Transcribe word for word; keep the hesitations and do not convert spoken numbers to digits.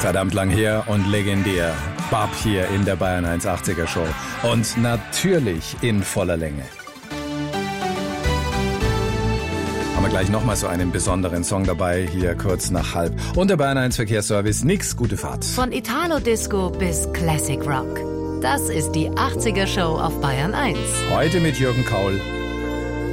Verdammt lang her und legendär. Bab hier in der Bayern eins achtziger Show. Und natürlich in voller Länge. Haben wir gleich nochmal so einen besonderen Song dabei, hier kurz nach halb. Und der Bayern eins Verkehrsservice, nix, gute Fahrt. Von Italo-Disco bis Classic Rock. Das ist die achtziger Show auf Bayern eins. Heute mit Jürgen Kaul.